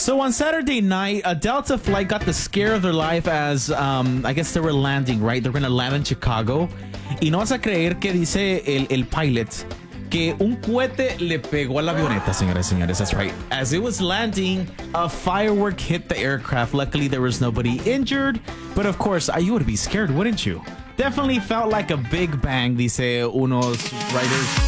So on Saturday night, a Delta flight got the scare of their life as I guess they were landing, right? They're gonna land in Chicago. Y no vas a creer que dice el pilot que un cohete le pegó a la avioneta, señores y señores. That's right. As it was landing, a firework hit the aircraft. Luckily, there was nobody injured. But of course, you would be scared, wouldn't you? Definitely felt like a big bang, dice unos writers.